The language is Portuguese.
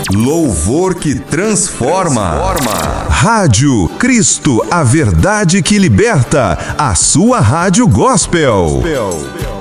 Louvor que transforma. Rádio Cristo, a verdade que liberta. A sua rádio gospel.